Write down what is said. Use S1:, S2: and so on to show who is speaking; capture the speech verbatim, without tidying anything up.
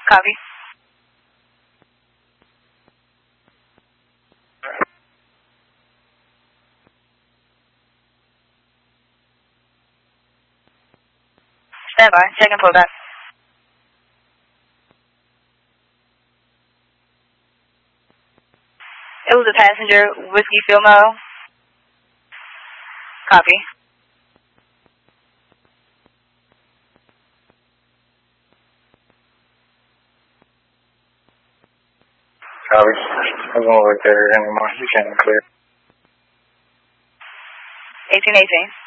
S1: Copy. Stand by. Check and pull back. It was a passenger, Whiskey Filmo. Copy.
S2: Copy. I won't work there anymore. You can't clear.
S1: eighteen eighteen.